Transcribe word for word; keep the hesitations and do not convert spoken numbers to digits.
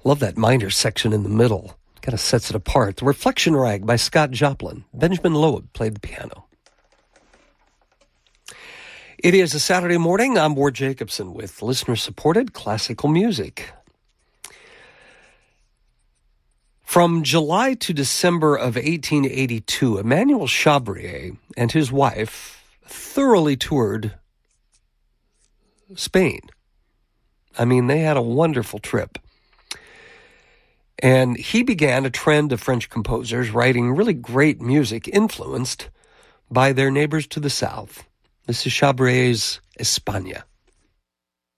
Love that minor section in the middle. Kind of sets it apart. The Reflection Rag by Scott Joplin. Benjamin Loeb played the piano. It is a Saturday morning. I'm Ward Jacobson with listener-supported classical music. From July to December of eighteen eighty-two, Emmanuel Chabrier and his wife thoroughly toured Spain. I mean, they had a wonderful trip. And he began a trend of French composers writing really great music influenced by their neighbors to the south. This is Chabrier's España.